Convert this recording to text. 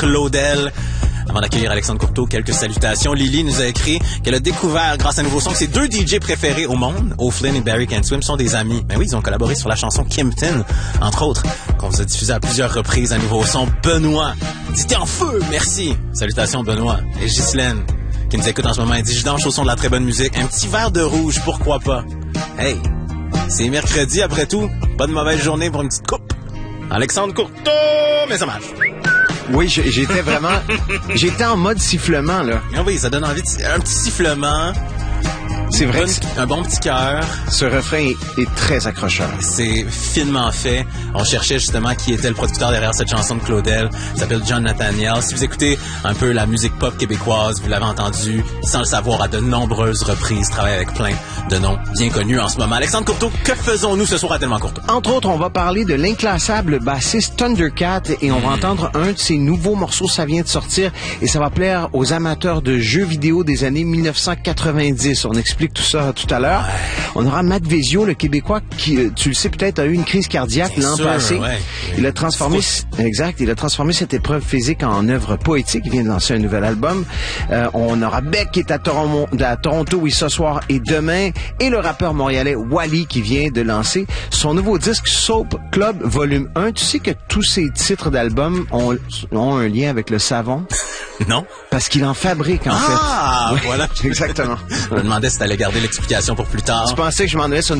Claudel. Avant d'accueillir Alexandre Courteau, quelques salutations. Lily nous a écrit qu'elle a découvert, grâce à un nouveau son, que ses 2 DJ préférés au monde, O'Flynn et Barry Can't Swim, sont des amis. Ben oui, ils ont collaboré sur la chanson Kimpton, entre autres, qu'on vous a diffusé à plusieurs reprises. Un nouveau son, Benoît. Dit t'es en feu, merci. Salutations, Benoît. Et Ghislaine, qui nous écoute en ce moment, elle dit je danse au son de la très bonne musique. Un petit verre de rouge, pourquoi pas? Hey, c'est mercredi après tout. Pas de mauvaise journée pour une petite coupe. Alexandre Courteau, mais ça marche. Oui, j'étais en mode sifflement, là. Ah oui, ça donne envie un petit sifflement. C'est vrai. Un bon petit cœur. Ce refrain est très accrocheur. C'est finement fait. On cherchait justement qui était le producteur derrière cette chanson de Claudel. Il s'appelle John Nathaniel. Si vous écoutez un peu la musique pop québécoise, vous l'avez entendu sans le savoir à de nombreuses reprises. Travaille avec plein de noms bien connus en ce moment. Alexandre Courteau, que faisons-nous ce soir à Tellement Courteau? Entre autres, on va parler de l'inclassable bassiste Thundercat et on va entendre un de ses nouveaux morceaux. Ça vient de sortir et ça va plaire aux amateurs de jeux vidéo des années 1990. On explique tout ça tout à l'heure. Ouais. On aura Matt Vezio, le Québécois, qui, tu le sais peut-être, a eu une crise cardiaque l'an passé. Ouais. Il a transformé cette épreuve physique en œuvre poétique. Il vient de lancer un nouvel album. On aura Beck qui est à Toronto, oui, ce soir et demain. Et le rappeur montréalais Wally qui vient de lancer son nouveau disque Soap Club Volume 1. Tu sais que tous ces titres d'albums ont un lien avec le savon? Non. Parce qu'il en fabrique, en fait. Ah, voilà. Exactement. Je me demandais si t'allais garder l'explication pour plus tard. Tu pensais que je m'en allais sur une